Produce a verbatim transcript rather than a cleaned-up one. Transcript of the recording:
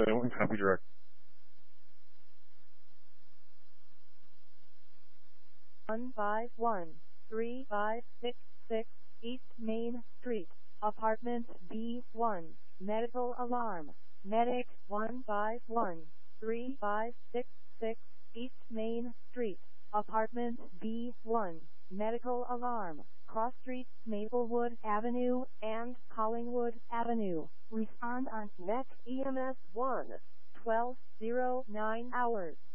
seven one, copy direct. one five one, three five six six East Main Street, Apartment B one, medical alarm. Medic one five one, three five six six East Main Street, Apartment B one, medical alarm. Cross streets Maplewood Avenue and Collingwood Avenue. Respond on next E M S one, twelve oh nine hours.